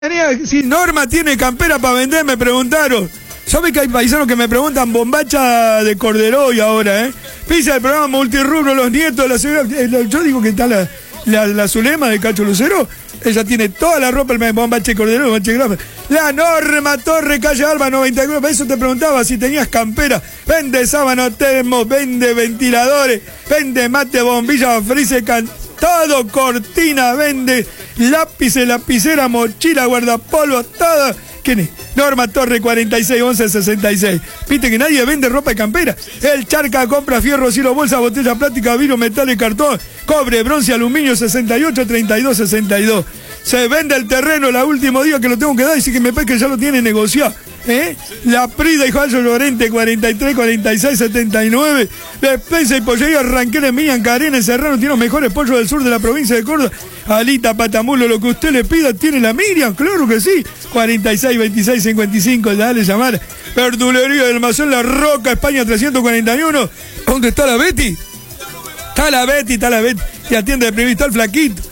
Si Norma tiene campera para vender, me preguntaron. ¿Sabe que hay paisanos que me preguntan bombacha de Corderoy ahora, Pisa el programa multirrubro, los nietos de la señora. Yo digo que está la Zulema de Cacho Lucero. Ella tiene toda la ropa, el bombacha de Corderoy, bombacha de Grafa. La Norma Torre, calle Alba 94. Por eso te preguntaba si tenías campera. Vende sábano termo, vende ventiladores, vende mate, bombilla, frise, todo, cortina, vende lápices, lapicera, mochila, guardapolvo, todo. ¿Quién es? Norma Torre 461166. Viste que nadie vende ropa y campera. El Charca compra fierro, cielo, bolsa, botella plástica, vino, metal y cartón, cobre, bronce, aluminio 68 32 62. Se vende el terreno el último día que lo tengo que dar y sí que me parece que ya lo tiene negociado. La Prida y Joayo Llorente 43 46 79. Despensa y pollería Ranqueles, Millán, Carena, Serrano. Tiene los mejores pollos del sur de la provincia de Córdoba. Alita, patamulo, lo que usted le pida tiene la Miriam, claro que sí. 46 26 55, dale llamar. Verdulería del Almacén La Roca, España 341. ¿Dónde está la Betty? Está la Betty. Te atiende de prevista el flaquito.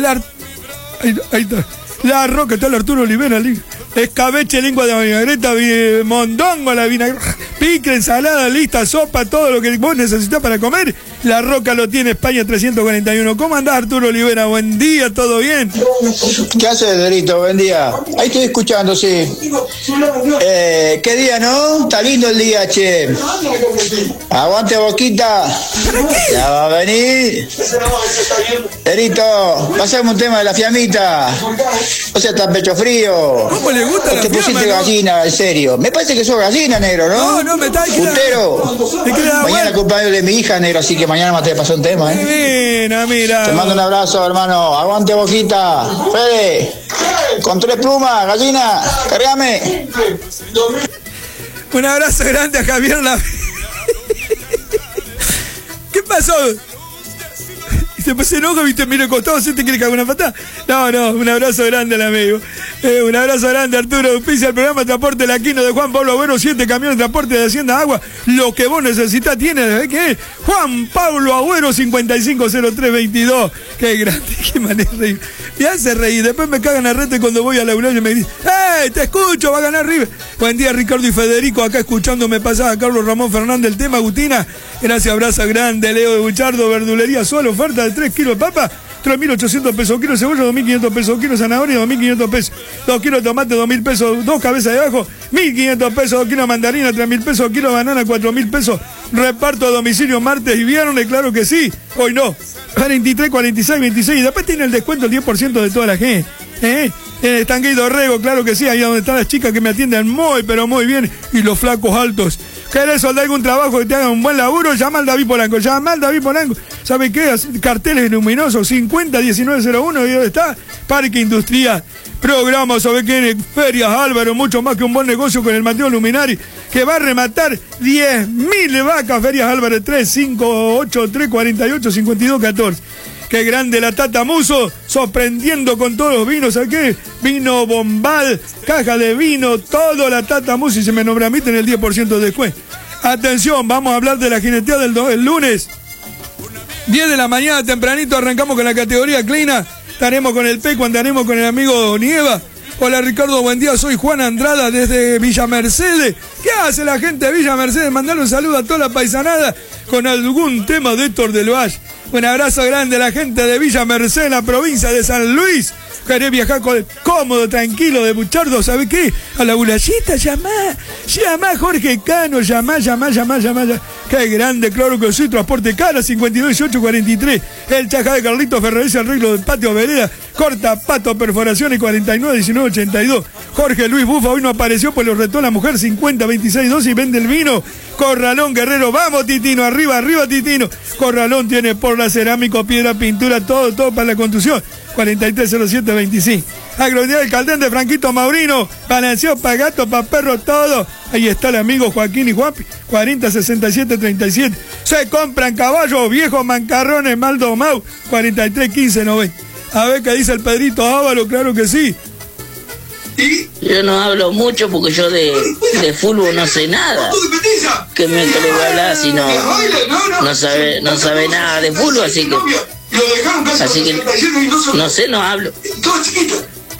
Ahí está. La Roca, está el Arturo Olivera, escabeche, lengua de vinagreta, mondongo, la vinagreta, pique, ensalada, lista, sopa, todo lo que vos necesitas para comer. La Roca lo tiene, España 341. ¿Cómo andás, Arturo Olivera? Buen día, ¿todo bien? ¿Qué haces, Derito? Buen día. Ahí estoy escuchando, sí. ¿Qué día, no? Está lindo el día, che. Aguante, Boquita. Ya va a venir. Derito, pasame un tema de la fiamita. O sea, está pecho frío. ¿Cómo le gusta la te fiamma, pusiste no? Gallina, en serio. Me parece que sos gallina, negro, ¿no? No, me está Putero. Mañana cumpleaños de mi hija, negro, así que mañana más te paso un tema, Mira. Te mando un abrazo, hermano. Aguante, Boquita. Fede, con 3 plumas, gallina, cargame. Un abrazo grande a Javier La... ¿Qué pasó? Se enoja, viste, mira el costado, ¿sí te quiere cagar una patada? No, un abrazo grande al amigo. Un abrazo grande, Arturo. Auspicia el programa Transporte Laquino de Juan Pablo Agüero, 7 camiones de transporte de Hacienda Agua. Lo que vos necesitas tiene, ¿qué es? Juan Pablo Agüero, 550322. Qué grande, qué manera de reír. Me hace reír, después me cagan a rete cuando voy a la y me dicen, te escucho, va a ganar River. Buen día, Ricardo y Federico, acá escuchándome pasaba Carlos Ramón Fernández, el tema, Agustina. Gracias, abrazo grande, Leo de Buchardo, verdulería solo, oferta de 3 kilos de papa, 3.800 pesos kilo, cebolla 2.500 pesos kilo, zanahoria 2.500 pesos, 2 kilos de tomate 2.000 pesos, 2 cabezas de ajo 1.500 pesos, 2 kilos de mandarina 3.000 pesos, kilo de banana 4.000 pesos, reparto a domicilio martes y viernes, claro que sí, hoy no, 23, 46, 26, y después tiene el descuento el 10% de toda la gente, En el estanquito Rego, claro que sí, ahí donde están las chicas que me atienden muy, pero muy bien, y los flacos altos. ¿Querés soldar algún trabajo que te haga un buen laburo? Llama al David Polanco, ¿sabe qué? Carteles luminosos, 50-1901, ¿y dónde está? Parque Industrial. Programa, ¿sabe qué? Ferias Álvaro, mucho más que un buen negocio con el Mateo Luminari, que va a rematar 10.000 vacas. Ferias Álvaro, 358 348 52 14. Qué grande la Tata Muso, sorprendiendo con todos los vinos, ¿sabes qué? Vino Bombal, caja de vino, todo la Tata Muso, y se me nombra a mí tener el 10% de descuento. Atención, vamos a hablar de la jineteada del lunes. 10 de la mañana, tempranito, arrancamos con la categoría Clina. Estaremos con el Peco, andaremos con el amigo Nieva. Hola Ricardo, buen día, soy Juan Andrada desde Villa Mercedes. ¿Qué hace la gente de Villa Mercedes? Mandale un saludo a toda la paisanada con algún tema de Héctor del Valle. Un abrazo grande a la gente de Villa Mercedes, la provincia de San Luis. Querés viajar cómodo, tranquilo, de Buchardo, ¿sabés qué? A la Bulayita, llamá Jorge Cano, llamá. Qué grande, claro que sí, transporte cara, 521843. El Chajá de Carlitos Ferreres, arreglo del patio vereda, corta pato, perforaciones, 491982. Jorge Luis Bufa hoy no apareció, pues lo retó la mujer, 502612 y vende el vino. Corralón Guerrero, vamos Titino, arriba Titino. Corralón tiene por la cerámica, piedra, pintura, todo para la construcción. 430725. Agronomía del Caldén de Franquito Maurino, balanceo para gato, para perro, todo. Ahí está el amigo Joaquín y Juanpi, 406737. Se compran caballos viejos, mancarrones, mal domado, 431590. A ver qué dice el Pedrito Ávalo, claro que sí. Yo no hablo mucho porque yo de fútbol no sé nada. ¿Qué me le voy a hablar si no sabe nada de fútbol? Así que no sé, no hablo.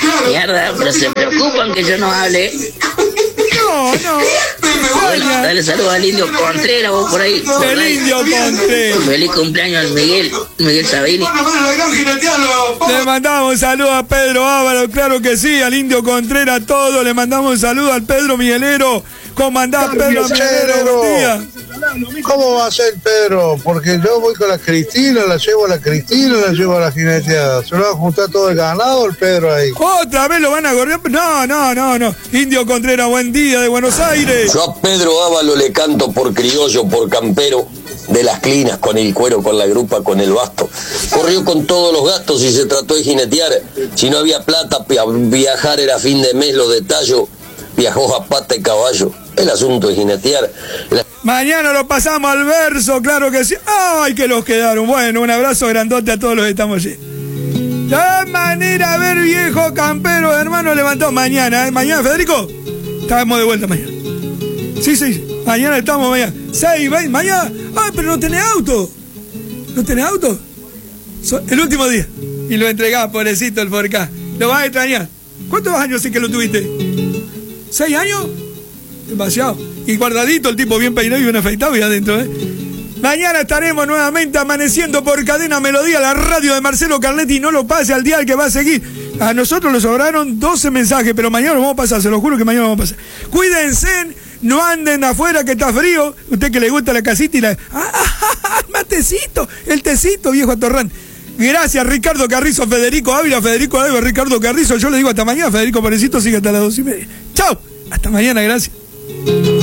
Mierda, pero se preocupan que yo no hable. No. Dale saludos al Indio Contreras, vos por ahí. El Indio Contreras. Feliz cumpleaños al Miguel Sabini. Le mandamos saludos a Pedro Ávaro, claro que sí, al Indio Contreras, todo. Le mandamos saludos al Pedro Miguelero. ¿Cómo andás, Pedro Miguelero? Buen día. ¿Cómo va a ser, Pedro? Porque yo voy con la Cristina, la llevo a la jineteada. ¿Se lo va a juntar todo el ganado el Pedro ahí? ¿Otra vez lo van a correr? No. Indio Contreras, buen día de Buenos Aires. Yo a Pedro Ávalo le canto por criollo, por campero, de las clinas, con el cuero, con la grupa, con el basto. Corrió con todos los gastos y se trató de jinetear. Si no había plata, viajar era fin de mes, lo detallo. Viajó a pata y caballo. El asunto es jinetear. Mañana lo pasamos al verso, claro que sí. ¡Ay, que los quedaron! Bueno, un abrazo grandote a todos los que estamos allí. De manera, a ver, viejo campero, hermano, levantó mañana, ¿eh? Mañana, Federico, estamos de vuelta mañana. Sí, mañana estamos mañana. 6:20, mañana. ¡Ay, pero no tenés auto! ¿No tenés auto? El último día. Y lo entregás, pobrecito, el Forcá. Lo vas a extrañar. ¿Cuántos años sí que lo tuviste? ¿6 años? Demasiado. Y guardadito, el tipo bien peinado y bien afeitado y adentro, ¿eh? Mañana estaremos nuevamente amaneciendo por Cadena Melodía, la radio de Marcelo Carletti. No lo pase al día que va a seguir. A nosotros nos sobraron 12 mensajes, pero mañana lo vamos a pasar, se lo juro que mañana lo vamos a pasar. Cuídense, no anden afuera que está frío. Usted que le gusta la casita y la... matecito, el tecito, viejo atorrán. Gracias, Ricardo Carrizo, Federico Ávila, Ricardo Carrizo. Yo le digo hasta mañana, Federico Parecito sigue hasta las 2:30. Chao, hasta mañana, gracias.